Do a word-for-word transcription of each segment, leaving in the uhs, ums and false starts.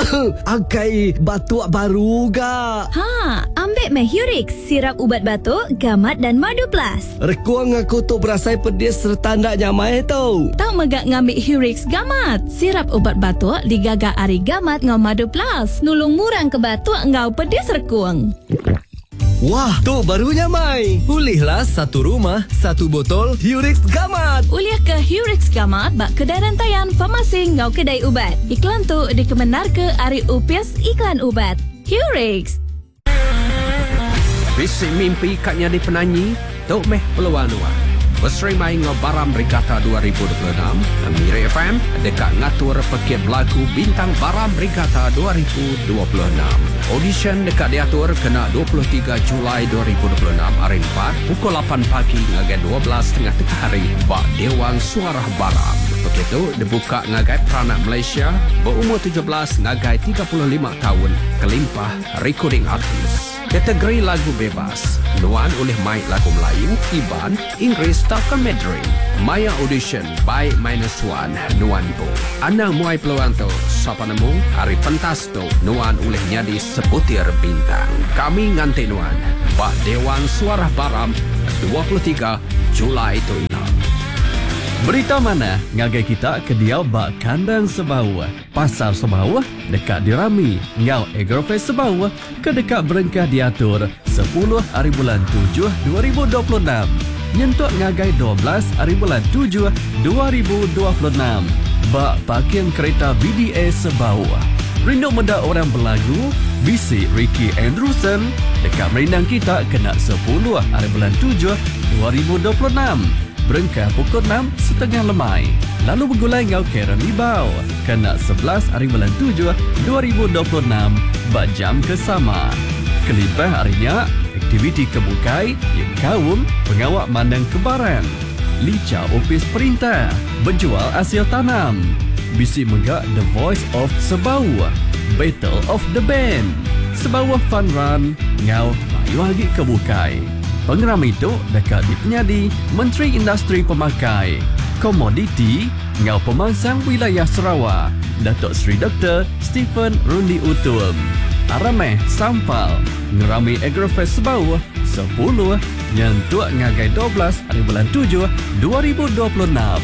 Angkai batuk baru ga. Ha, ambil meh Hurix, sirap ubat batuk, gamat dan madu plus. Rekuang aku tu berasai pedis serta ndak nyamai tau. Tak megak ngambil Hurix gamat. Sirap ubat batuk digagak ari gamat ngau madu plus. Nulung murang ke batuk ngau pedis rekuang. Wah, tu barunya Mai. Pulihlah satu rumah, satu botol Hurix Gamat. Uliah ke Hurix Gamat bak kedai rantaian farmasi ngau kedai ubat. Iklan tu dikemenar ke Ari Upias Iklan Ubat. Hurix. Visi mimpi katnya di penanyi, tok meh peluan-luan. Berserimai ngau Baram Regatta dua ribu dua puluh enam, Miri F M dekat ngatur pekip lagu bintang Baram Regatta dua ribu dua puluh enam. Audition dekat diatur kena dua puluh tiga Julai dua ribu dua puluh enam hari empat pukul lapan pagi ngagai dua belas tengah tengah hari bak Dewan Suara Baram. Begitu dibuka ngagai peranak Malaysia berumur tujuh belas ngagai tiga puluh lima tahun kelimpah recording artist. Kategori lagu bebas, nuan oleh Mike lagu Melayu, Iban, Inggeris, ataupun Mandarin. Maya audition by minus one, nuan po. Anda muai peluang tu, siapa nemu, hari pentas tu, nuan oleh nyadi sebutir bintang. Kami nganti nuan, bak Dewan Suara Baram dua puluh tiga Julai itu ina. Berita mana ngagai kita ke dia bak kandang Sebawah. Pasar Sebawah dekat Dirami. Ngau Agrofest Sebawah ke dekat Berengkah diatur sepuluh hari bulan tujuh dua ribu dua puluh enam. Nyentuk ngagai dua belas hari bulan tujuh dua ribu dua puluh enam. Bak parking kereta B D A Sebawah. Rindu muda orang berlagu, bisi Ricky Andrewson dekat merindang kita kena sepuluh hari bulan tujuh dua ribu dua puluh enam. Berengkah pukul enam setengah lemai. Lalu bergulai ngau Karen Libau. Kena sebelas hari bulan tujuh dua ribu dua puluh enam. Bak jam kesama. Kelimpah harinya, aktiviti kebukai yang kaum pengawak mandang kebaran. Lica opis perintah. Berjual hasil tanam. Bisi megak The Voice of Sebawah. Battle of the Band. Sebawah Fun Run. Ngau mayu lagi kebukai. Pengeram itu dekat di penyadi Menteri Industri Pemakai Komoditi Ngau Pemangsang Wilayah Sarawak Datuk Seri Doktor Stephen Rundi Utum Arameh Sampal Ngerami Agrofest Sebawah sepuluh Nyentuk ngagai dua belas hari bulan tujuh dua ribu dua puluh enam.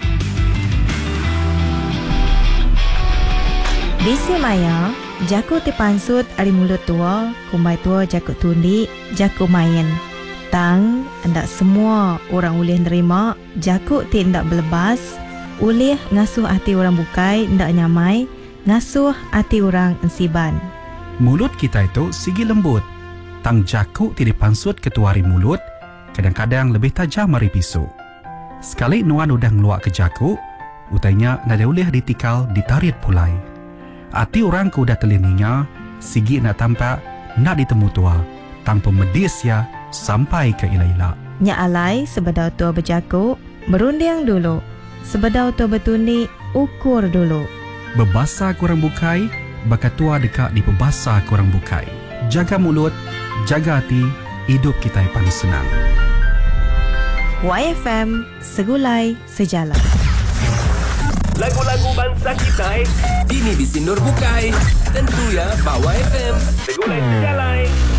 Bisi Maya Jaku tipansut ari mulut tua Kumbai tua jaku tundi Jaku main Tang, hendak semua orang boleh nerima, jakuk ti hendak berlebas, boleh ngasuh hati orang bukai, hendak nyamai, ngasuh hati orang ensiban. Mulut kita itu sigi lembut. Tang jakuk ti dipansut ketuari mulut, kadang-kadang lebih tajam dari pisau. Sekali nuan udah ngeluak ke jakuk, utainya nada boleh ditikal ditarit pulai. Hati orang ku udah telinginya, sigi nak tampak, nak ditemu tua, tanpa medis ya, sampai ke ila-ila. Nya alai sebedau tua berjakuk, berunding dulu. Sebedau tua bertundi, ukur dulu. Bebasa kurang bukai, bakat tua dekat di pebasa kurang bukai. Jaga mulut, jaga hati, hidup kita yang paling senang. Y F M, segulai sejalan. Lagu-lagu bangsa kita ini di Sinur Bukai. Tentu ya, bawa F M, segulai sejalan.